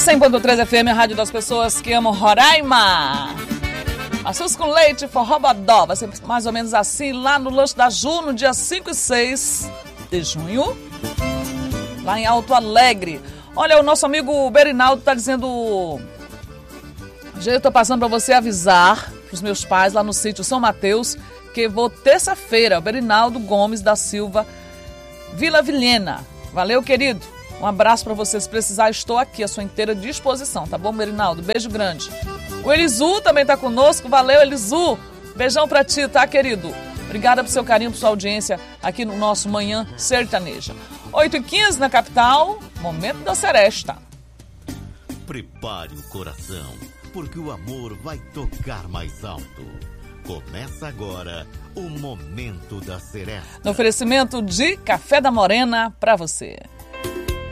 100.3 FM, a rádio das pessoas que amam Roraima. Maçãs com leite, forró bodó. Vai ser mais ou menos assim lá no Lanche da Ju, no dia 5 e 6 de junho, lá em Alto Alegre. Olha, o nosso amigo Berinaldo está dizendo... Eu estou passando para você avisar para os meus pais lá no sítio São Mateus que vou terça-feira. O Berinaldo Gomes da Silva, Vila Vilhena. Valeu, querido. Um abraço para você. Se precisar, estou aqui à sua inteira disposição, tá bom, Berinaldo? Beijo grande. O Elizu também tá conosco. Valeu, Elizu. Beijão pra ti, tá, querido? Obrigada por seu carinho, por sua audiência aqui no nosso Manhã Sertaneja. 8h15 na capital, momento da seresta. Prepare o coração, porque o amor vai tocar mais alto. Começa agora o Momento da Seresta. No oferecimento de Café da Morena pra você.